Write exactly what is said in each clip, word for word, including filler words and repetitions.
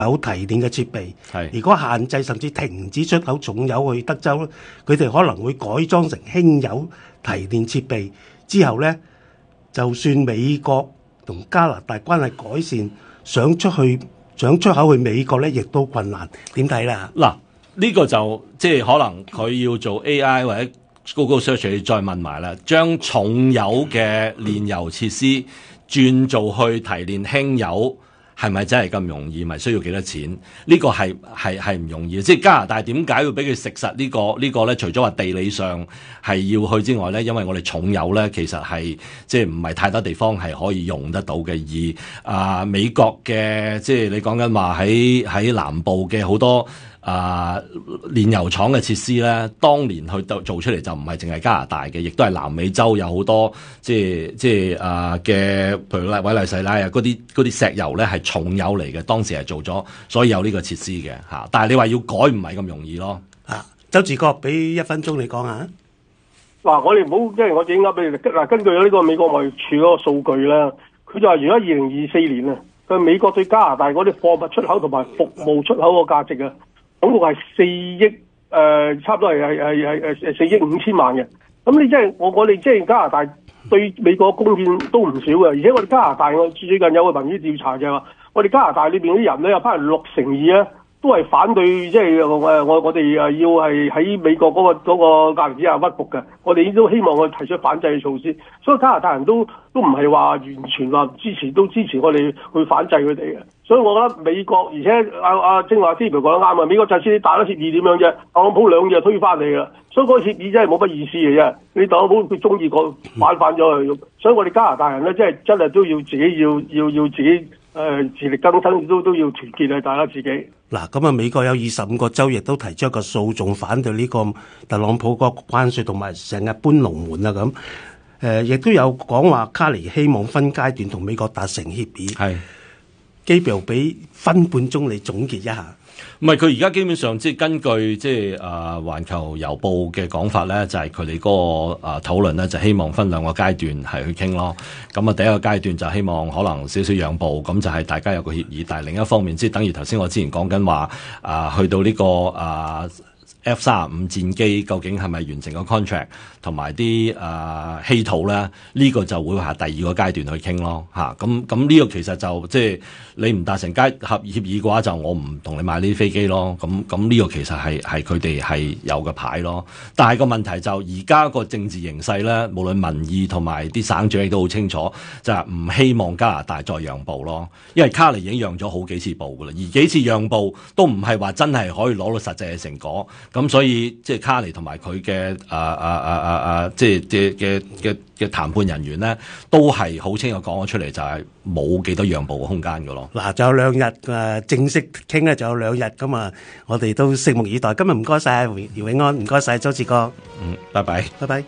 有提煉嘅設備， 係如果限制甚至停止出口重油去德州咧，佢哋可能會改裝成輕油提煉設備。之後咧，就算美國同加拿大關係改善，想出去想出口去美國咧，亦都困難。點睇啦？ 嗱，呢個就即係可能佢要做 A I 或者 Google Search，你再問埋啦，將重油嘅煉油設施轉做去提煉輕油。係咪真係咁容易？咪需要幾多錢？呢個係係係唔容易。即係加拿大點解要俾佢食實呢個呢個咧？除咗話地理上係要去之外咧，因為我哋重油咧其實係即係唔係太多地方係可以用得到嘅。而啊美國嘅即係你講緊話喺喺南部嘅好多啊煉油廠嘅設施咧，當年去做做出嚟就唔係淨係加拿大嘅，亦都係南美洲有好多即係即係啊嘅，譬如委內瑞拉啊嗰啲嗰啲石油咧係重油嚟嘅，當時係做咗，所以有呢個設施嘅嚇。但係你話要改唔係咁容易咯。 啊，周志國俾一分鐘你講下。 嗱，我哋唔好即係我自己噏俾你哋。嗱，根據呢個美國貿易處嗰個數據咧，佢就話而家二零二四年啊，佢美國對加拿大嗰啲貨物出口同埋服務出口個價值啊，總共係四億誒、呃，差唔多係係係係誒四億五千萬嘅。咁你即係我我哋即係加拿大對美國貢獻都唔少嘅，而且我哋加拿大我最近有個民意調查就係話，我哋加拿大裏邊啲人咧有翻六成二咧，都係反對即係誒我我哋誒要係喺美國嗰、嗰個嗰、嗰個價值之下屈服嘅。我哋都希望佢提出反制嘅措施，所以加拿大人都都唔係話完全話支持，都支持我哋去反制佢哋嘅。所以我覺得美國，而且阿阿正話 Steve 講得啱啊，美國就算你打咗協議點樣啫，特朗普兩日推翻你㗎啦，所以嗰個協議真係冇乜意思嘅啫。你特朗普佢中意個反反咗佢，所以我哋加拿大人咧，真係真係都要自己要要要自己誒、呃、自力更生，都都要團結啊！大家自己嗱，咁啊，美國有二十五個州亦都提出一個訴訟，反對呢個特朗普個關稅同埋成日搬龍門啊咁。誒、呃，亦都有講話卡尼希望分階段同美國達成協議。 係。 機票俾分半鐘你總結一下。 唔係，佢而家基本上即係根據即係誒環球郵報嘅講法咧，就係佢哋嗰個誒討論咧，就希望分兩個階段係去傾咯。咁啊，第一個階段就希望可能少少讓步，咁就係大家有個協議。但係另一方面，即係等於頭先我之前講緊話啊，去到呢個啊 F 三十五戰機究竟係咪完成個 contract 同埋啲誒稀土咧？呢、這個就會係第二個階段去傾咯嚇。咁咁呢個其實就即係你唔達成階合協議嘅話，就我唔同你買呢啲飛機咯。咁咁呢個其實係係佢哋係有嘅牌咯。但係個問題就而家個政治形勢咧，無論民意同埋啲省長亦都好清楚，就係、是、唔希望加拿大再讓步咯。因為卡尼已經讓咗好幾次步噶啦，而幾次讓步都唔係話真係可以攞到實際嘅成果。咁所以即係卡尼同埋佢嘅啊啊啊啊啊，即係嘅嘅嘅嘅談判人員咧，都係好清楚講咗出嚟，就係冇幾多讓步嘅空間㗎咯。 嗱，仲有兩日誒正式傾咧，仲有兩日咁啊，我哋都拭目以待。今日唔該晒姚永安，唔該晒周志國。 嗯，拜拜， 拜拜。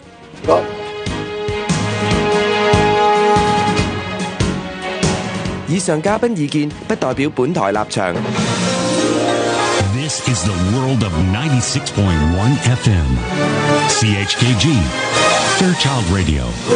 以上嘉賓意見不代表本台立場。 This is the world of ninety-six point one F M. C H K G, Fairchild Radio.